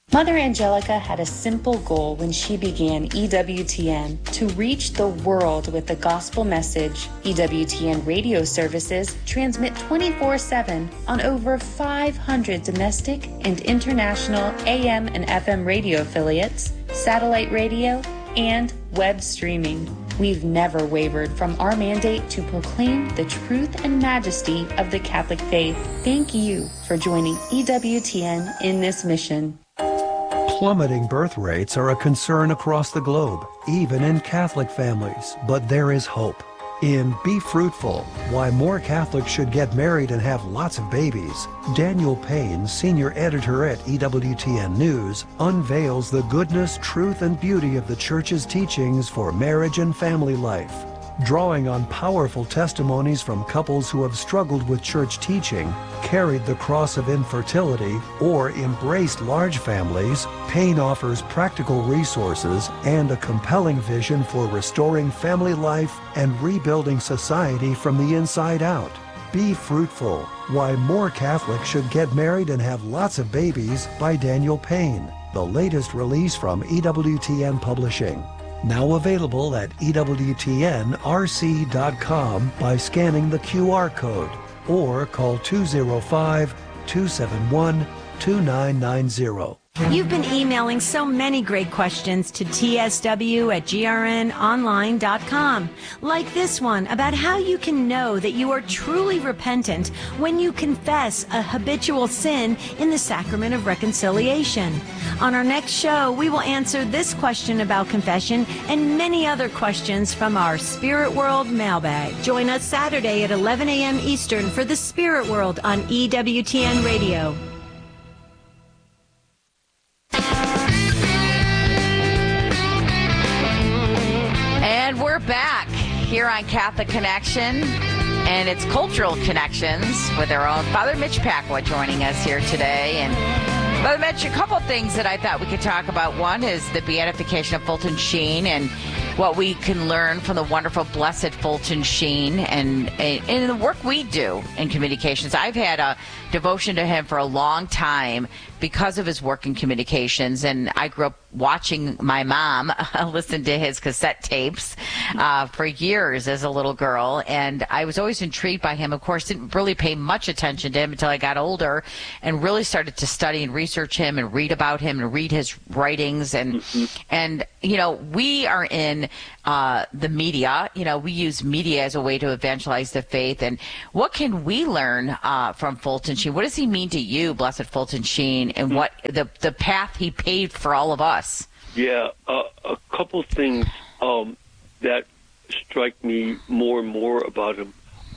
Mother Angelica had a simple goal when she began EWTN: to reach the world with the gospel message. EWTN radio services transmit 24/7 on over 500 domestic and international AM and FM radio affiliates, satellite radio, and web streaming. We've never wavered from our mandate to proclaim the truth and majesty of the Catholic faith. Thank you for joining EWTN in this mission. Plummeting birth rates are a concern across the globe, even in Catholic families, but there is hope. In Be Fruitful, Why More Catholics Should Get Married and Have Lots of Babies, Daniel Payne, senior editor at EWTN News, unveils the goodness, truth, and beauty of the Church's teachings for marriage and family life. Drawing on powerful testimonies from couples who have struggled with church teaching, carried the cross of infertility, or embraced large families, Payne offers practical resources and a compelling vision for restoring family life and rebuilding society from the inside out. Be Fruitful: Why More Catholics Should Get Married and Have Lots of Babies by Daniel Payne, the latest release from EWTN Publishing. Now available at EWTNRC.com by scanning the QR code or call 205-271-2990. You've been emailing so many great questions to tsw@grnonline.com, like this one about how you can know that you are truly repentant when you confess a habitual sin in the sacrament of reconciliation. On our next show, we will answer this question about confession and many other questions from our Spirit World mailbag. Join us Saturday at 11 a.m. Eastern for the Spirit World on EWTN Radio. And we're back here on Catholic Connection, and it's Cultural Connections with our own Father Mitch Pacwa joining us here today. And Father Mitch, a couple things that I thought we could talk about. One is the beatification of Fulton Sheen and what we can learn from the wonderful Blessed Fulton Sheen and the work we do in communications. I've had a devotion to him for a long time because of his work in communications, and I grew up watching my mom listen to his cassette tapes for years as a little girl, and I was always intrigued by him. Of course, didn't really pay much attention to him until I got older and really started to study and research him and read about him and read his writings. And you know, we are in the media. You know, we use media as a way to evangelize the faith. And what can we learn from Fulton Sheen? What does he mean to you, Blessed Fulton Sheen, and what the path he paved for all of us? Yeah, a couple things that strike me more and more about him.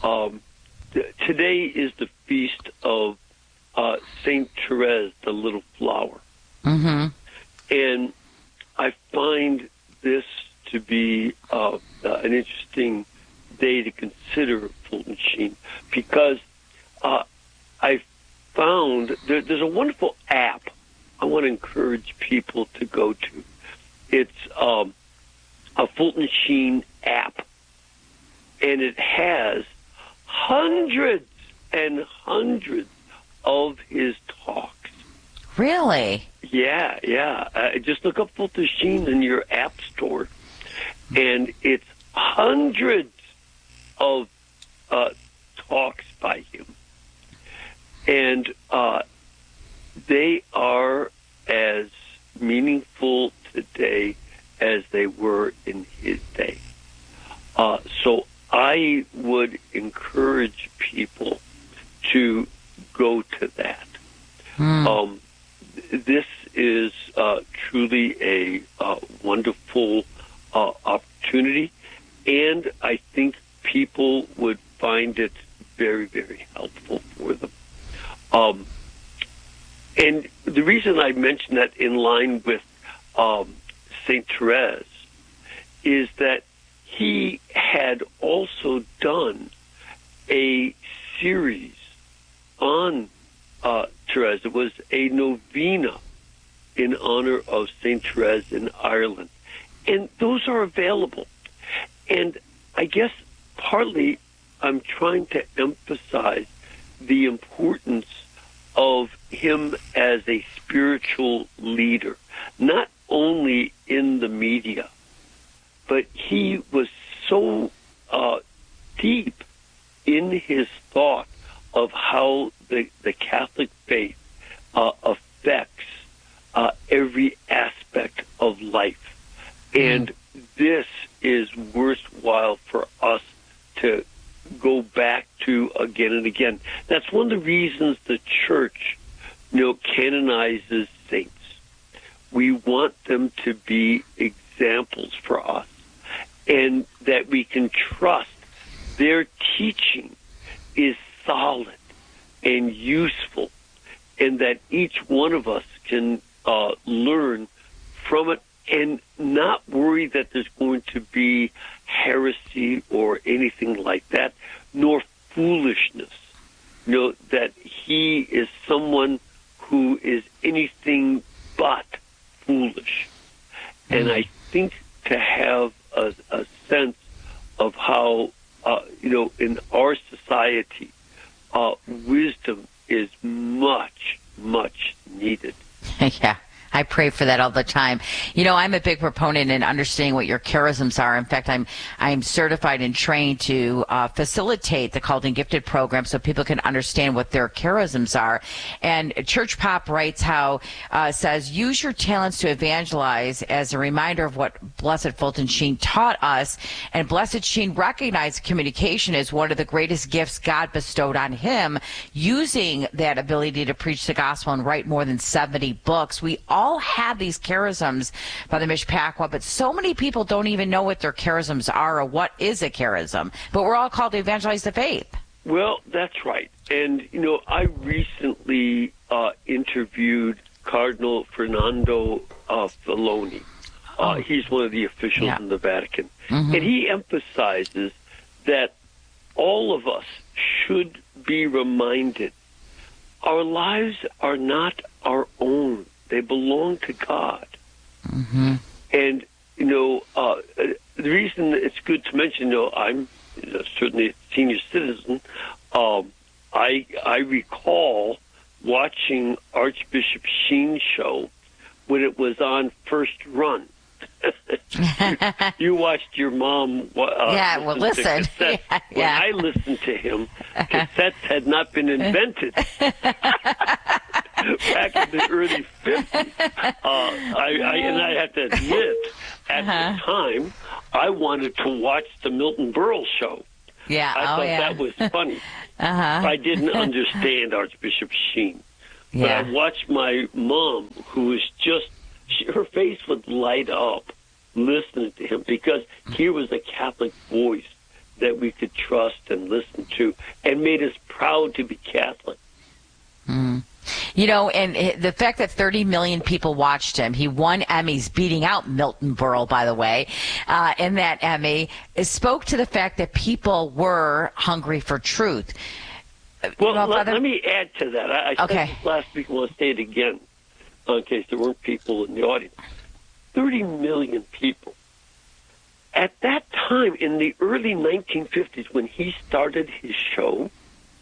Today is the feast of Saint Therese, the Little Flower. Mm-hmm. And I find this to be an interesting day to consider Fulton Sheen, because I found there's a wonderful app I want to encourage people to go to. It's a Fulton Sheen app, and it has hundreds and hundreds of his talks. Really? Yeah. Just look up Fulton Sheen in your app store, and it's hundreds of talks by him. And they are as meaningful today as they were in his day. So I would encourage people to go to that. This is truly a wonderful opportunity, and I think people would find it very, very helpful for them. And the reason I mention that in line with St. Therese is that he had also done a series on Therese. It was a novena in honor of St. Therese in Ireland. And those are available. And I guess partly I'm trying to emphasize the importance of him as a spiritual leader, not only in the media, but he was so deep in his thought of how the Catholic faith affects every aspect of life. And this is worthwhile for us to go back to again and again. That's one of the reasons the church, canonizes saints. We want them to be examples for us, and that we can trust their teaching is solid and useful, and that each one of us can learn from it and not worry that there's going to be heresy or anything like that, nor foolishness. That he is someone who is anything but foolish. And I think to have a sense of how, in our society, wisdom is much, much needed. Yeah. I pray for that all the time. I'm a big proponent in understanding what your charisms are. In fact, I'm certified and trained to facilitate the Called and Gifted program so people can understand what their charisms are. And Church Pop writes says, use your talents to evangelize as a reminder of what Blessed Fulton Sheen taught us. And Blessed Sheen recognized communication as one of the greatest gifts God bestowed on him, using that ability to preach the gospel and write more than 70 books. We all have these charisms, Father Mitch Pacwa, but so many people don't even know what their charisms are or what is a charism. But we're all called to evangelize the faith. Well, that's right. And, I recently interviewed Cardinal Fernando Filoni. He's one of the officials in the Vatican. And he emphasizes that all of us should be reminded our lives are not our own. They belong to God. And, the reason it's good to mention, I'm certainly a senior citizen. I recall watching Archbishop Sheen's show when it was on First Run. You watched your mom listen. When I listened to him, cassettes had not been invented. Back in the early 50s. I have to admit, at the time, I wanted to watch the Milton Berle show. Yeah, I thought that was funny. I didn't understand Archbishop Sheen. But I watched my mom, who was her face would light up listening to him, because here was a Catholic voice that we could trust and listen to, and made us proud to be Catholic. And the fact that 30 million people watched him, he won Emmys, beating out Milton Berle, by the way, in that Emmy, spoke to the fact that people were hungry for truth. Well, let me add to that. I said this last week, and I want to say it again, in case there weren't people in the audience. 30 million people. At that time, in the early 1950s, when he started his show,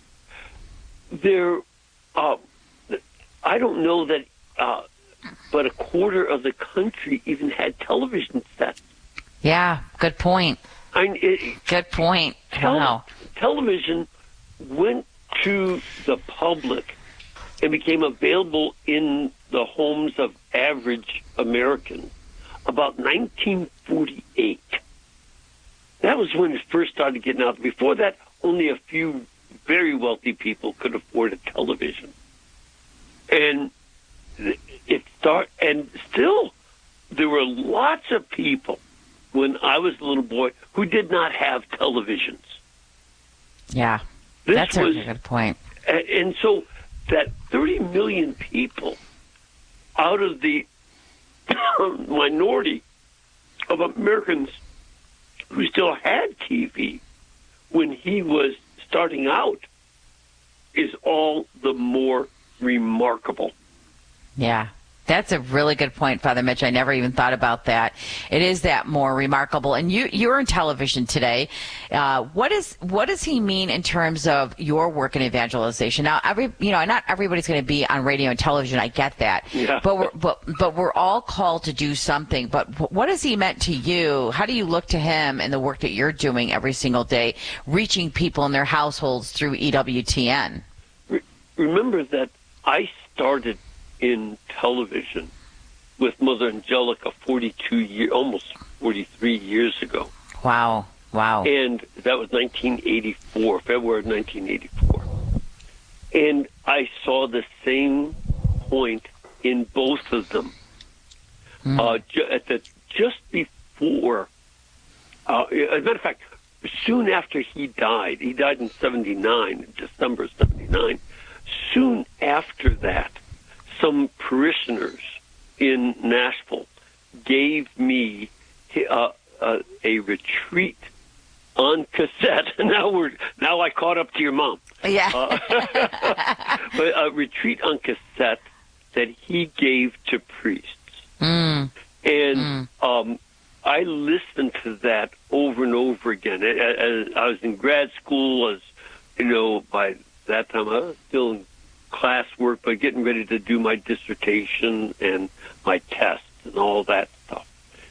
I don't know that, but a quarter of the country even had television sets. Yeah, good point. Good point. Wow. Television went to the public and became available in the homes of average Americans about 1948. That was when it first started getting out. Before that, only a few very wealthy people could afford a television. And and still, there were lots of people when I was a little boy who did not have televisions. Yeah, that's a good point. And so that 30 million people out of the minority of Americans who still had TV when he was starting out is all the more remarkable. Yeah. That's a really good point, Father Mitch. I never even thought about that. It is that more remarkable. And you're in television today. What does he mean in terms of your work in evangelization? Now, not everybody's going to be on radio and television. I get that. Yeah. But we're all called to do something. But what has he meant to you? How do you look to him in the work that you're doing every single day, reaching people in their households through EWTN? Remember that I started in television with Mother Angelica almost 43 years ago. Wow. And that was 1984, February of 1984. And I saw the same point in both of them. Just before, as a matter of fact, soon after he died in 79, December of 79, soon after that, some parishioners in Nashville gave me a retreat on cassette. Now I caught up to your mom. Yeah. But a retreat on cassette that he gave to priests. And I listened to that over and over again. As I was in grad school, by that time I was still in classwork, but getting ready to do my dissertation and my tests and all that stuff.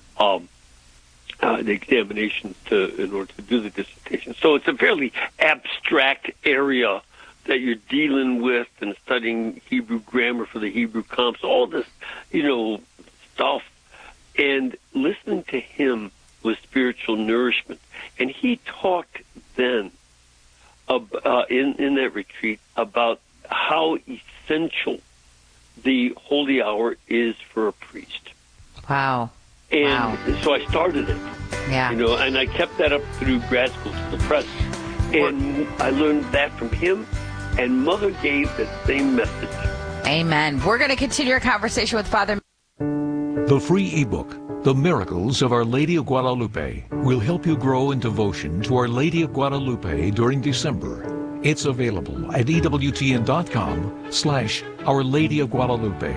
The examinations in order to do the dissertation. So it's a fairly abstract area that you're dealing with and studying Hebrew grammar for the Hebrew comps, all this, stuff. And listening to him was spiritual nourishment. And he talked then in that retreat about how essential the holy hour is for a priest. Wow. And so I started it. Yeah. And I kept that up through grad school to the present. And I learned that from him, and Mother gave the same message. Amen. We're going to continue our conversation with Father. The free ebook, The Miracles of Our Lady of Guadalupe, will help you grow in devotion to Our Lady of Guadalupe during December. It's available at EWTN.com/Our Lady of Guadalupe.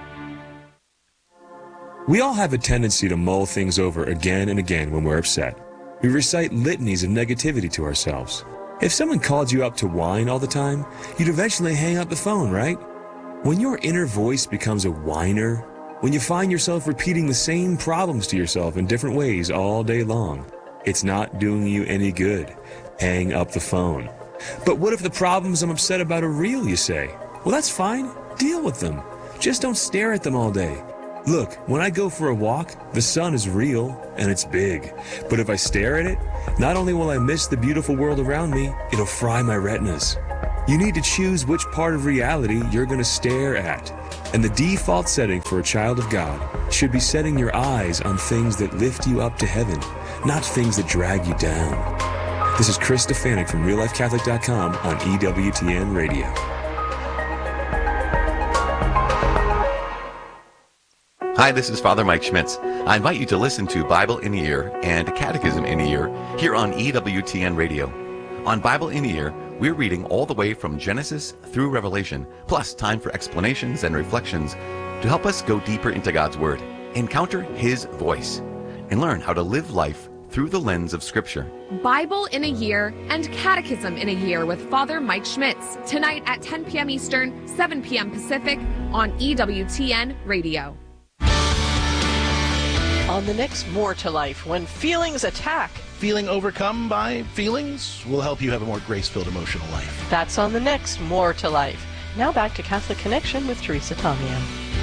We all have a tendency to mull things over again and again when we're upset. We recite litanies of negativity to ourselves. If someone called you up to whine all the time, you'd eventually hang up the phone, right? When your inner voice becomes a whiner, when you find yourself repeating the same problems to yourself in different ways all day long, it's not doing you any good. Hang up the phone. But what if the problems I'm upset about are real, you say? Well, that's fine. Deal with them. Just don't stare at them all day. Look, when I go for a walk, the sun is real and it's big. But if I stare at it, not only will I miss the beautiful world around me, it'll fry my retinas. You need to choose which part of reality you're going to stare at. And the default setting for a child of God should be setting your eyes on things that lift you up to heaven, not things that drag you down. This is Chris Stefanik from RealLifeCatholic.com on EWTN Radio. Hi, this is Father Mike Schmitz. I invite you to listen to Bible in a Year and Catechism in a Year here on EWTN Radio. On Bible in a Year, we're reading all the way from Genesis through Revelation, plus time for explanations and reflections to help us go deeper into God's Word, encounter His voice, and learn how to live life through the lens of Scripture. Bible in a Year and Catechism in a Year with Father Mike Schmitz, tonight at 10 p.m. Eastern, 7 p.m. Pacific on EWTN Radio. On the next More to Life, when feelings attack. Feeling overcome by feelings will help you have a more grace-filled emotional life. That's on the next More to Life. Now back to Catholic Connection with Teresa Tomeo.